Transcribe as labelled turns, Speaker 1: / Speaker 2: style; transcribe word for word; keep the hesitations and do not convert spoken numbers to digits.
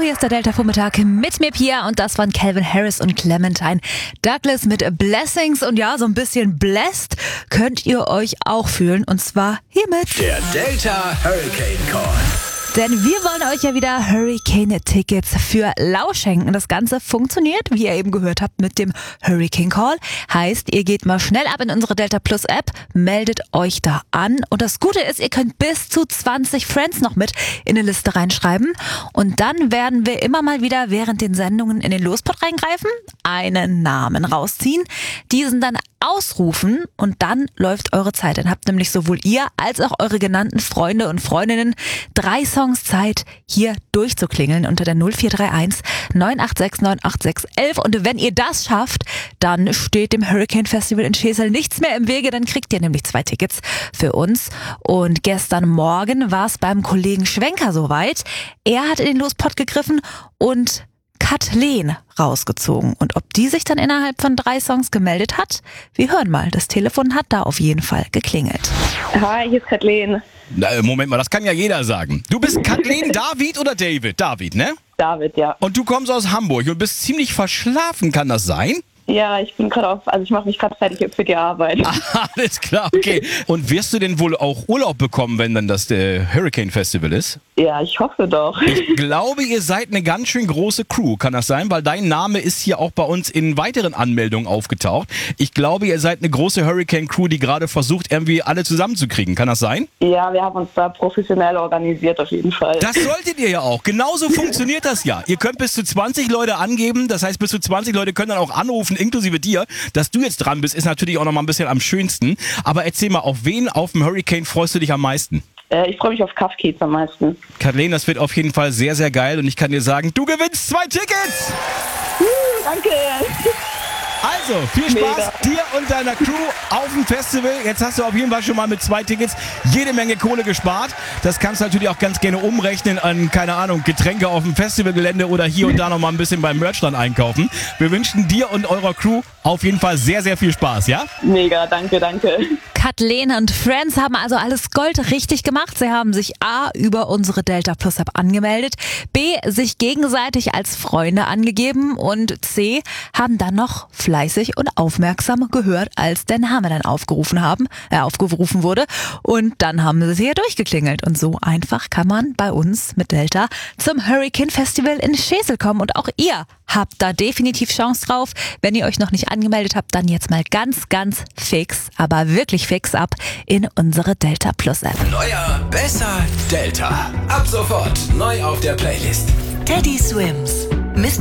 Speaker 1: hier ist der Delta-Vormittag mit mir, Pia, und das waren Calvin Harris und Clementine Douglas mit Blessings. Und ja, so ein bisschen blessed könnt ihr euch auch fühlen, und zwar hiermit.
Speaker 2: Der Delta Hurricane Call.
Speaker 1: Denn wir wollen euch ja wieder Hurricane-Tickets für Lau schenken. Das Ganze funktioniert, wie ihr eben gehört habt, mit dem Hurricane Call. Heißt, ihr geht mal schnell ab in unsere Delta Plus App, meldet euch da an. Und das Gute ist, ihr könnt bis zu zwanzig Friends noch mit in eine Liste reinschreiben. Und dann werden wir immer mal wieder während den Sendungen in den Lospot reingreifen, einen Namen rausziehen, diesen dann ausrufen und dann läuft eure Zeit. Dann habt nämlich sowohl ihr als auch eure genannten Freunde und Freundinnen drei Songs Zeit, hier durchzuklingeln unter der null vier drei eins neun acht sechs neun acht sechs eins. Und wenn ihr das schafft, dann steht dem Hurricane Festival in Schesel nichts mehr im Wege. Dann kriegt ihr nämlich zwei Tickets für uns. Und gestern Morgen war es beim Kollegen Schwenker soweit. Er hat in den Lospot gegriffen und Kathleen rausgezogen. Und ob die sich dann innerhalb von drei Songs gemeldet hat, wir hören mal. Das Telefon hat da auf jeden Fall geklingelt.
Speaker 3: Hi, hier ist Kathleen.
Speaker 4: Na, Moment mal, das kann ja jeder sagen. Du bist Kathleen David oder David? David, ne?
Speaker 3: David, ja.
Speaker 4: Und du kommst aus Hamburg und bist ziemlich verschlafen, kann das sein?
Speaker 3: Ja, ich bin gerade auf, also ich mache mich gerade fertig für die Arbeit.
Speaker 4: Ah, alles klar, okay. Und wirst du denn wohl auch Urlaub bekommen, wenn dann das äh, Hurricane Festival ist?
Speaker 3: Ja, ich hoffe doch.
Speaker 4: Ich glaube, ihr seid eine ganz schön große Crew, kann das sein? Weil dein Name ist hier auch bei uns in weiteren Anmeldungen aufgetaucht. Ich glaube, ihr seid eine große Hurricane-Crew, die gerade versucht, irgendwie alle zusammenzukriegen. Kann das sein?
Speaker 3: Ja, wir haben uns da professionell organisiert, auf jeden Fall.
Speaker 4: Das solltet ihr ja auch. Genauso funktioniert das ja. Ihr könnt bis zu zwanzig Leute angeben. Das heißt, bis zu zwanzig Leute können dann auch anrufen, inklusive dir. Dass du jetzt dran bist, ist natürlich auch noch mal ein bisschen am schönsten. Aber erzähl mal, auf wen auf dem Hurricane freust du dich am meisten?
Speaker 3: Äh, ich freue mich auf Kaffkiez am meisten.
Speaker 4: Kathleen, das wird auf jeden Fall sehr, sehr geil. Und ich kann dir sagen, du gewinnst zwei Tickets!
Speaker 3: Uh, danke!
Speaker 4: Also, viel Spaß
Speaker 3: Mega.
Speaker 4: dir und deiner Crew auf dem Festival. Jetzt hast du auf jeden Fall schon mal mit zwei Tickets jede Menge Kohle gespart. Das kannst du natürlich auch ganz gerne umrechnen an, keine Ahnung, Getränke auf dem Festivalgelände oder hier und da noch mal ein bisschen beim Merch dann einkaufen. Wir wünschen dir und eurer Crew auf jeden Fall sehr, sehr viel Spaß, ja?
Speaker 3: Mega, danke, danke.
Speaker 1: Kathleen und Friends haben also alles Gold richtig gemacht. Sie haben sich A, über unsere Delta Plus App angemeldet, B, sich gegenseitig als Freunde angegeben und C, haben dann noch fleißig und aufmerksam gehört, als der Name dann aufgerufen haben, äh, aufgerufen wurde. Und dann haben sie hier durchgeklingelt. Und so einfach kann man bei uns mit Delta zum Hurricane Festival in Schesel kommen. Und auch ihr habt da definitiv Chance drauf. Wenn ihr euch noch nicht angemeldet habt, dann jetzt mal ganz, ganz fix, aber wirklich fix ab in unsere Delta Plus App.
Speaker 2: Neuer, besser, Delta. Ab sofort neu auf der Playlist.
Speaker 5: Teddy Swims.